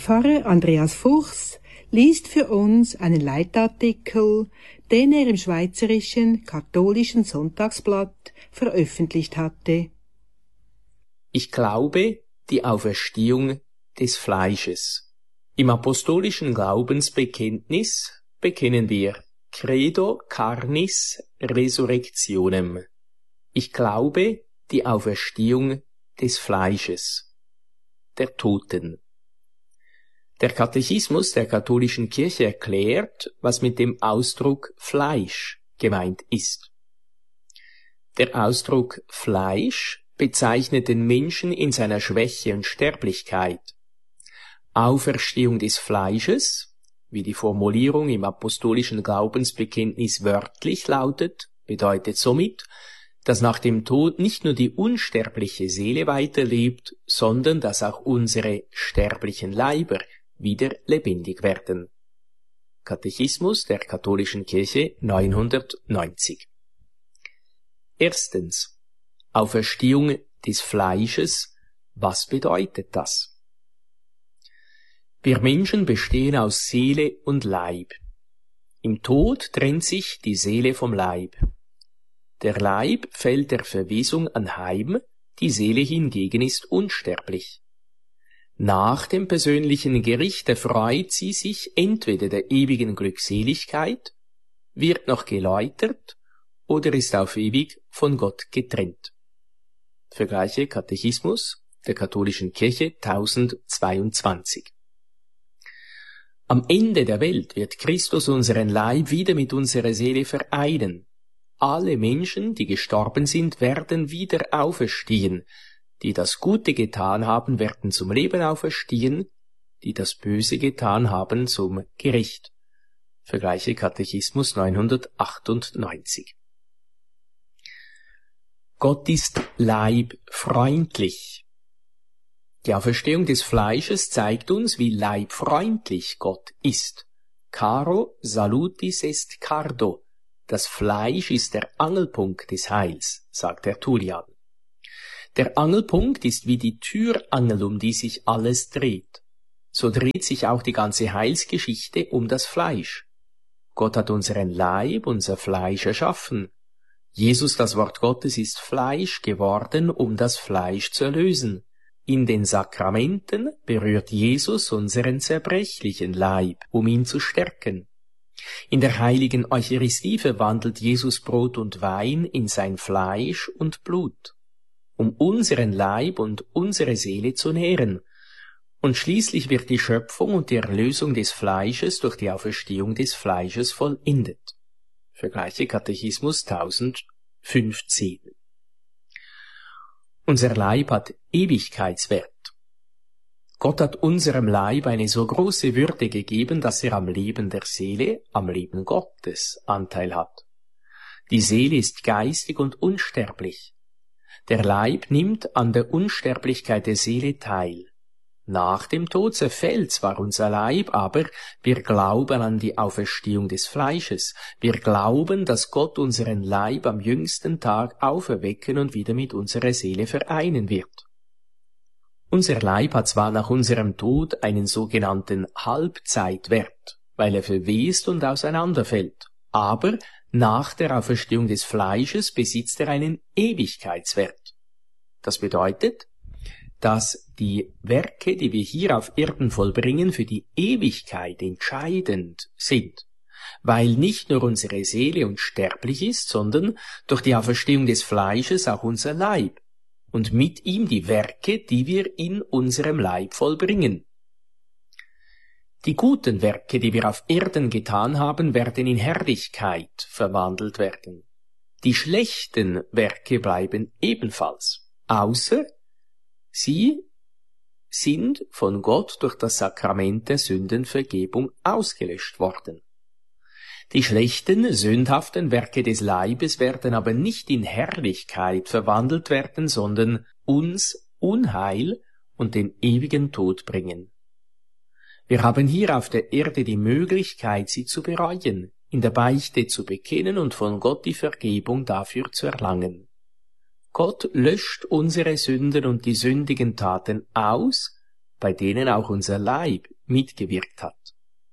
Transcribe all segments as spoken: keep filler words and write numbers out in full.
Pfarrer Andreas Fuchs liest für uns einen Leitartikel, den er im Schweizerischen Katholischen Sonntagsblatt veröffentlicht hatte. Ich glaube die Auferstehung des Fleisches. Im apostolischen Glaubensbekenntnis bekennen wir Credo carnis resurrectionem. Ich glaube die Auferstehung des Fleisches, der Toten. Der Katechismus der katholischen Kirche erklärt, was mit dem Ausdruck Fleisch gemeint ist. Der Ausdruck Fleisch bezeichnet den Menschen in seiner Schwäche und Sterblichkeit. Auferstehung des Fleisches, wie die Formulierung im apostolischen Glaubensbekenntnis wörtlich lautet, bedeutet somit, dass nach dem Tod nicht nur die unsterbliche Seele weiterlebt, sondern dass auch unsere sterblichen Leiber wieder lebendig werden. Katechismus der katholischen Kirche neunhundertneunzig. Erstens. Auferstehung des Fleisches. Was bedeutet das? Wir Menschen bestehen aus Seele und Leib. Im Tod trennt sich die Seele vom Leib. Der Leib fällt der Verwesung anheim, die Seele hingegen ist unsterblich. Nach dem persönlichen Gericht erfreut sie sich entweder der ewigen Glückseligkeit, wird noch geläutert oder ist auf ewig von Gott getrennt. Vergleiche Katechismus der katholischen Kirche tausendzweiundzwanzig. Am Ende der Welt wird Christus unseren Leib wieder mit unserer Seele vereinen. Alle Menschen, die gestorben sind, werden wieder auferstehen. Die das Gute getan haben, werden zum Leben auferstehen, die das Böse getan haben, zum Gericht. Vergleiche Katechismus neunhundertachtundneunzig. Gott ist leibfreundlich. Die Auferstehung des Fleisches zeigt uns, wie leibfreundlich Gott ist. Caro salutis est cardo. Das Fleisch ist der Angelpunkt des Heils, sagt Tertullian. Der Angelpunkt ist wie die Türangel, um die sich alles dreht. So dreht sich auch die ganze Heilsgeschichte um das Fleisch. Gott hat unseren Leib, unser Fleisch erschaffen. Jesus, das Wort Gottes, ist Fleisch geworden, um das Fleisch zu erlösen. In den Sakramenten berührt Jesus unseren zerbrechlichen Leib, um ihn zu stärken. In der heiligen Eucharistie verwandelt Jesus Brot und Wein in sein Fleisch und Blut, um unseren Leib und unsere Seele zu nähren. Und schließlich wird die Schöpfung und die Erlösung des Fleisches durch die Auferstehung des Fleisches vollendet. Vergleiche Katechismus tausendfünfzehn. Unser Leib hat Ewigkeitswert. Gott hat unserem Leib eine so große Würde gegeben, dass er am Leben der Seele, am Leben Gottes Anteil hat. Die Seele ist geistig und unsterblich. Der Leib nimmt an der Unsterblichkeit der Seele teil. Nach dem Tod zerfällt zwar unser Leib, aber wir glauben an die Auferstehung des Fleisches. Wir glauben, dass Gott unseren Leib am jüngsten Tag auferwecken und wieder mit unserer Seele vereinen wird. Unser Leib hat zwar nach unserem Tod einen sogenannten Halbzeitwert, weil er verwest und auseinanderfällt, aber nach der Auferstehung des Fleisches besitzt er einen Ewigkeitswert. Das bedeutet, dass die Werke, die wir hier auf Erden vollbringen, für die Ewigkeit entscheidend sind, weil nicht nur unsere Seele unsterblich ist, sondern durch die Auferstehung des Fleisches auch unser Leib und mit ihm die Werke, die wir in unserem Leib vollbringen. Die guten Werke, die wir auf Erden getan haben, werden in Herrlichkeit verwandelt werden. Die schlechten Werke bleiben ebenfalls, außer sie sind von Gott durch das Sakrament der Sündenvergebung ausgelöscht worden. Die schlechten, sündhaften Werke des Leibes werden aber nicht in Herrlichkeit verwandelt werden, sondern uns Unheil und den ewigen Tod bringen. Wir haben hier auf der Erde die Möglichkeit, sie zu bereuen, in der Beichte zu bekennen und von Gott die Vergebung dafür zu erlangen. Gott löscht unsere Sünden und die sündigen Taten aus, bei denen auch unser Leib mitgewirkt hat.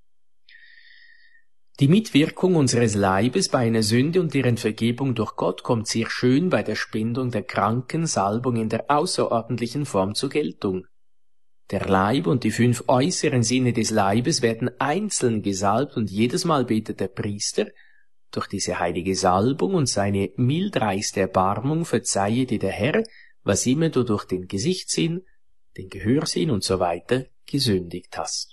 Die Mitwirkung unseres Leibes bei einer Sünde und deren Vergebung durch Gott kommt sehr schön bei der Spendung der Krankensalbung in der außerordentlichen Form zur Geltung. Der Leib und die fünf äußeren Sinne des Leibes werden einzeln gesalbt und jedes Mal betet der Priester, durch diese heilige Salbung und seine mildreiste Erbarmung verzeihe dir der Herr, was immer du durch den Gesichtssinn, den Gehörsinn und so weiter gesündigt hast.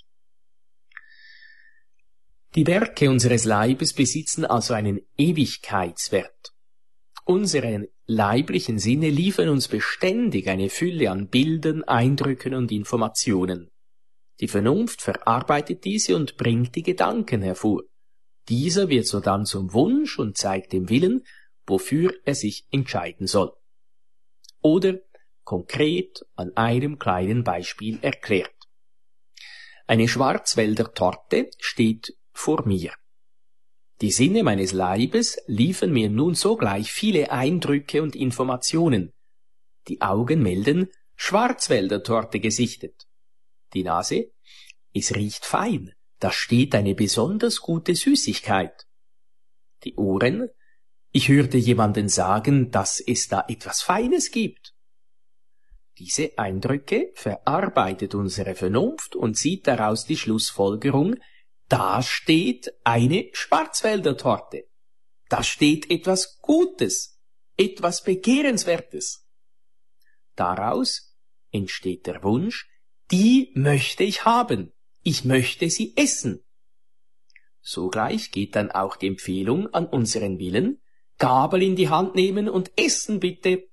Die Werke unseres Leibes besitzen also einen Ewigkeitswert. Unsere leiblichen Sinne liefern uns beständig eine Fülle an Bildern, Eindrücken und Informationen. Die Vernunft verarbeitet diese und bringt die Gedanken hervor. Dieser wird sodann zum Wunsch und zeigt dem Willen, wofür er sich entscheiden soll. Oder konkret an einem kleinen Beispiel erklärt. Eine Schwarzwälder Torte steht vor mir. Die Sinne meines Leibes liefern mir nun sogleich viele Eindrücke und Informationen. Die Augen melden Schwarzwälder Torte gesichtet. Die Nase, es riecht fein, da steht eine besonders gute Süßigkeit. Die Ohren, ich hörte jemanden sagen, dass es da etwas Feines gibt. Diese Eindrücke verarbeitet unsere Vernunft und zieht daraus die Schlussfolgerung, da steht eine Schwarzwälder Torte. Da steht etwas Gutes, etwas Begehrenswertes. Daraus entsteht der Wunsch, die möchte ich haben, ich möchte sie essen. Sogleich geht dann auch die Empfehlung an unseren Willen, Gabel in die Hand nehmen und essen bitte.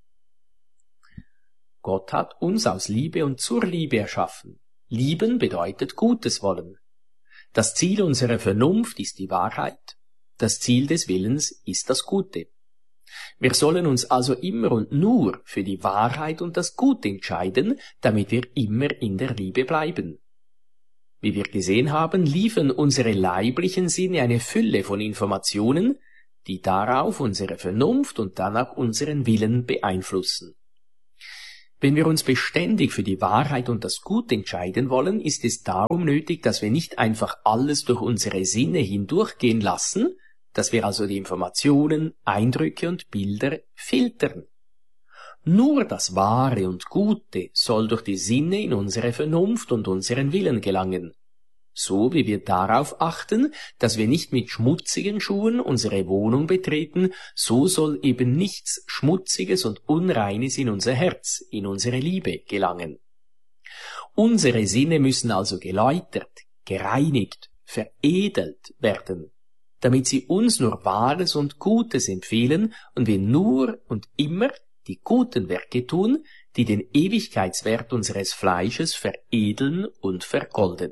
Gott hat uns aus Liebe und zur Liebe erschaffen. Lieben bedeutet Gutes wollen. Das Ziel unserer Vernunft ist die Wahrheit, das Ziel des Willens ist das Gute. Wir sollen uns also immer und nur für die Wahrheit und das Gute entscheiden, damit wir immer in der Liebe bleiben. Wie wir gesehen haben, liefern unsere leiblichen Sinne eine Fülle von Informationen, die darauf unsere Vernunft und dann auch unseren Willen beeinflussen. Wenn wir uns beständig für die Wahrheit und das Gute entscheiden wollen, ist es darum nötig, dass wir nicht einfach alles durch unsere Sinne hindurchgehen lassen, dass wir also die Informationen, Eindrücke und Bilder filtern. Nur das Wahre und Gute soll durch die Sinne in unsere Vernunft und unseren Willen gelangen. So wie wir darauf achten, dass wir nicht mit schmutzigen Schuhen unsere Wohnung betreten, so soll eben nichts Schmutziges und Unreines in unser Herz, in unsere Liebe gelangen. Unsere Sinne müssen also geläutert, gereinigt, veredelt werden, damit sie uns nur Wahres und Gutes empfehlen und wir nur und immer die guten Werke tun, die den Ewigkeitswert unseres Fleisches veredeln und vergolden.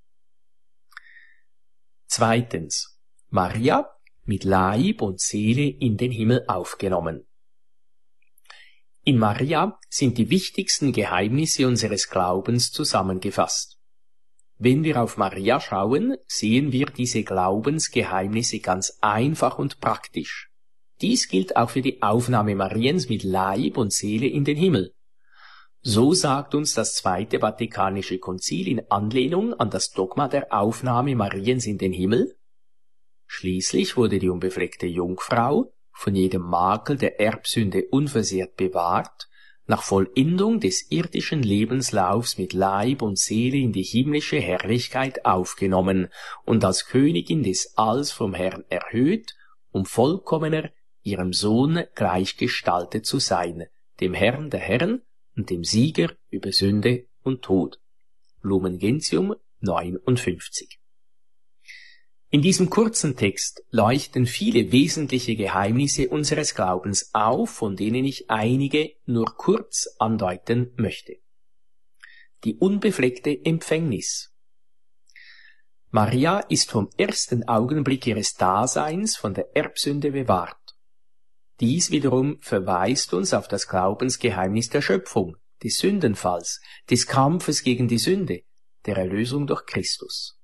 Zweitens. Maria mit Leib und Seele in den Himmel aufgenommen. In Maria sind die wichtigsten Geheimnisse unseres Glaubens zusammengefasst. Wenn wir auf Maria schauen, sehen wir diese Glaubensgeheimnisse ganz einfach und praktisch. Dies gilt auch für die Aufnahme Mariens mit Leib und Seele in den Himmel. So sagt uns das Zweite Vatikanische Konzil in Anlehnung an das Dogma der Aufnahme Mariens in den Himmel: Schließlich wurde die unbefleckte Jungfrau, von jedem Makel der Erbsünde unversehrt bewahrt, nach Vollendung des irdischen Lebenslaufs mit Leib und Seele in die himmlische Herrlichkeit aufgenommen und als Königin des Alls vom Herrn erhöht, um vollkommener ihrem Sohn gleichgestaltet zu sein, dem Herrn der Herren und dem Sieger über Sünde und Tod. Lumen Gentium neunundfünfzig. In diesem kurzen Text leuchten viele wesentliche Geheimnisse unseres Glaubens auf, von denen ich einige nur kurz andeuten möchte. Die unbefleckte Empfängnis. Maria ist vom ersten Augenblick ihres Daseins von der Erbsünde bewahrt. Dies wiederum verweist uns auf das Glaubensgeheimnis der Schöpfung, des Sündenfalls, des Kampfes gegen die Sünde, der Erlösung durch Christus.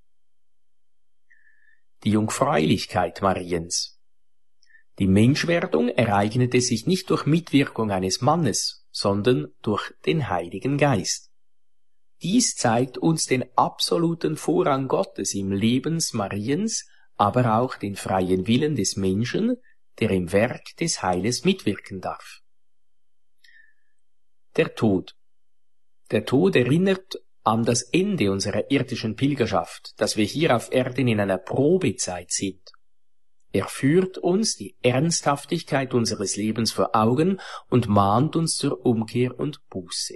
Die Jungfräulichkeit Mariens. Die Menschwerdung ereignete sich nicht durch Mitwirkung eines Mannes, sondern durch den Heiligen Geist. Dies zeigt uns den absoluten Vorrang Gottes im Leben Mariens, aber auch den freien Willen des Menschen, der im Werk des Heiles mitwirken darf. Der Tod. Der Tod erinnert an das Ende unserer irdischen Pilgerschaft, dass wir hier auf Erden in einer Probezeit sind. Er führt uns die Ernsthaftigkeit unseres Lebens vor Augen und mahnt uns zur Umkehr und Buße.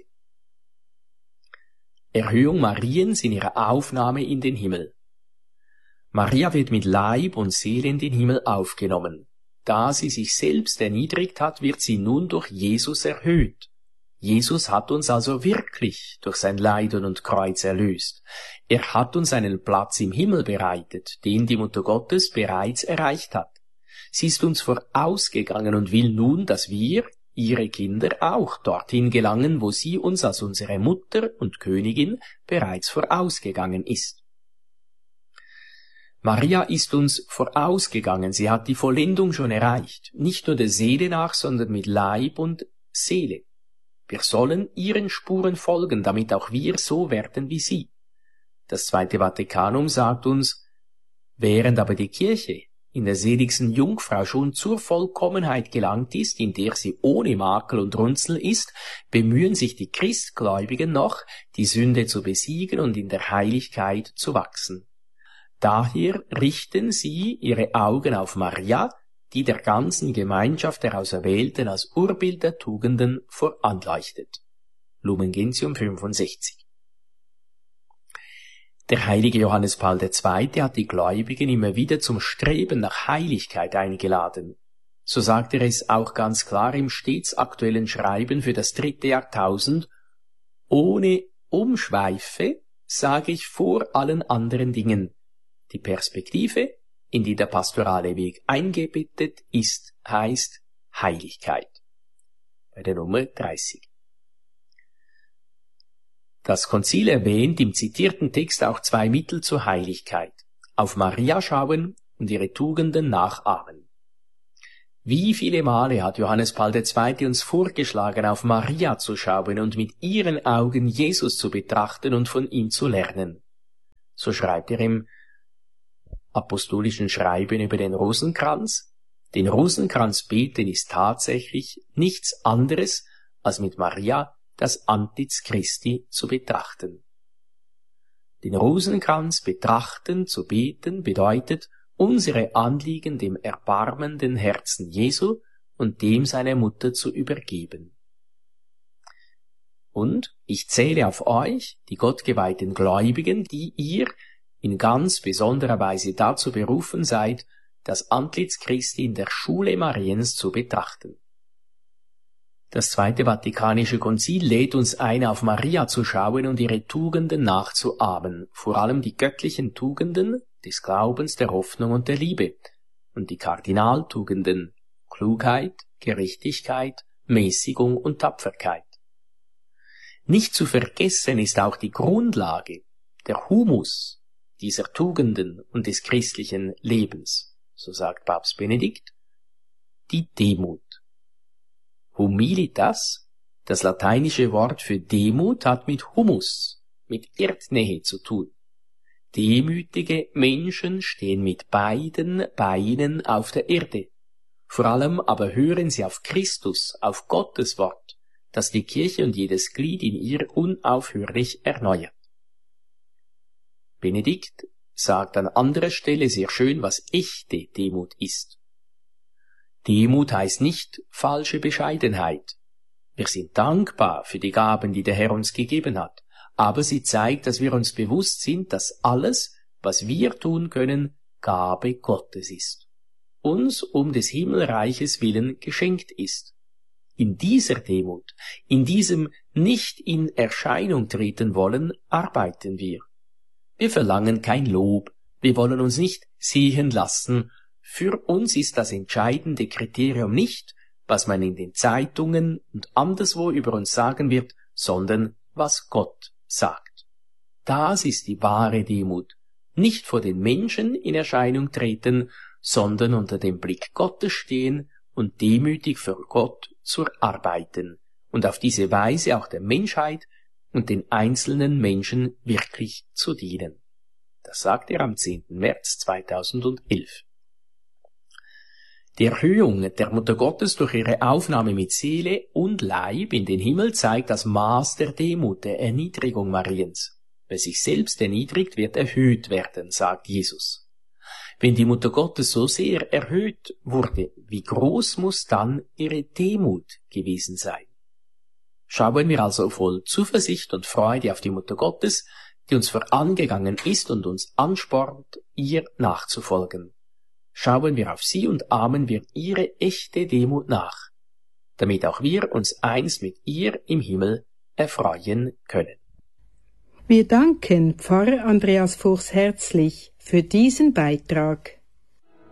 Erhöhung Mariens in ihrer Aufnahme in den Himmel. Maria wird mit Leib und Seele in den Himmel aufgenommen. Da sie sich selbst erniedrigt hat, wird sie nun durch Jesus erhöht. Jesus hat uns also wirklich durch sein Leiden und Kreuz erlöst. Er hat uns einen Platz im Himmel bereitet, den die Mutter Gottes bereits erreicht hat. Sie ist uns vorausgegangen und will nun, dass wir, ihre Kinder, auch dorthin gelangen, wo sie uns als unsere Mutter und Königin bereits vorausgegangen ist. Maria ist uns vorausgegangen, sie hat die Vollendung schon erreicht, nicht nur der Seele nach, sondern mit Leib und Seele. Wir sollen ihren Spuren folgen, damit auch wir so werden wie sie. Das Zweite Vatikanum sagt uns, während aber die Kirche in der seligsten Jungfrau schon zur Vollkommenheit gelangt ist, in der sie ohne Makel und Runzel ist, bemühen sich die Christgläubigen noch, die Sünde zu besiegen und in der Heiligkeit zu wachsen. Daher richten sie ihre Augen auf Maria, die der ganzen Gemeinschaft der Auserwählten als Urbild der Tugenden voranleuchtet. Lumen Gentium fünfundsechzig. Der heilige Johannes Paul der Zweite hat die Gläubigen immer wieder zum Streben nach Heiligkeit eingeladen. So sagt er es auch ganz klar im stets aktuellen Schreiben für das dritte Jahrtausend: Ohne Umschweife sage ich vor allen anderen Dingen, die Perspektive, in die der pastorale Weg eingebettet ist, heißt Heiligkeit. Bei der Nummer dreißig. Das Konzil erwähnt im zitierten Text auch zwei Mittel zur Heiligkeit: auf Maria schauen und ihre Tugenden nachahmen. Wie viele Male hat Johannes Paul der Zweite uns vorgeschlagen, auf Maria zu schauen und mit ihren Augen Jesus zu betrachten und von ihm zu lernen. So schreibt er im apostolischen Schreiben über den Rosenkranz: Den Rosenkranz beten ist tatsächlich nichts anderes, als mit Maria das Antlitz Christi zu betrachten. Den Rosenkranz betrachten, zu beten, bedeutet, unsere Anliegen dem erbarmenden Herzen Jesu und dem seiner Mutter zu übergeben. Und ich zähle auf euch, die gottgeweihten Gläubigen, die ihr in ganz besonderer Weise dazu berufen seid, das Antlitz Christi in der Schule Mariens zu betrachten. Das Zweite Vatikanische Konzil lädt uns ein, auf Maria zu schauen und ihre Tugenden nachzuahmen, vor allem die göttlichen Tugenden des Glaubens, der Hoffnung und der Liebe, und die Kardinaltugenden Klugheit, Gerechtigkeit, Mäßigung und Tapferkeit. Nicht zu vergessen ist auch die Grundlage, der Humus dieser Tugenden und des christlichen Lebens, so sagt Papst Benedikt, die Demut. Humilitas, das lateinische Wort für Demut, hat mit Humus, mit Erdnähe zu tun. Demütige Menschen stehen mit beiden Beinen auf der Erde. Vor allem aber hören sie auf Christus, auf Gottes Wort, das die Kirche und jedes Glied in ihr unaufhörlich erneuert. Benedikt sagt an anderer Stelle sehr schön, was echte Demut ist. Demut heißt nicht falsche Bescheidenheit. Wir sind dankbar für die Gaben, die der Herr uns gegeben hat, aber sie zeigt, dass wir uns bewusst sind, dass alles, was wir tun können, Gabe Gottes ist, uns um des Himmelreiches willen geschenkt ist. In dieser Demut, in diesem nicht in Erscheinung treten wollen, arbeiten wir. Wir verlangen kein Lob, wir wollen uns nicht sehen lassen. Für uns ist das entscheidende Kriterium nicht, was man in den Zeitungen und anderswo über uns sagen wird, sondern was Gott sagt. Das ist die wahre Demut. Nicht vor den Menschen in Erscheinung treten, sondern unter dem Blick Gottes stehen und demütig für Gott zu arbeiten und auf diese Weise auch der Menschheit und den einzelnen Menschen wirklich zu dienen. Das sagt er am zehnten März zweitausendelf. Die Erhöhung der Mutter Gottes durch ihre Aufnahme mit Seele und Leib in den Himmel zeigt das Maß der Demut, der Erniedrigung Mariens. Wer sich selbst erniedrigt, wird erhöht werden, sagt Jesus. Wenn die Mutter Gottes so sehr erhöht wurde, wie groß muss dann ihre Demut gewesen sein? Schauen wir also voll Zuversicht und Freude auf die Mutter Gottes, die uns vorangegangen ist und uns anspornt, ihr nachzufolgen. Schauen wir auf sie und ahmen wir ihre echte Demut nach, damit auch wir uns einst mit ihr im Himmel erfreuen können. Wir danken Pfarrer Andreas Fuchs herzlich für diesen Beitrag.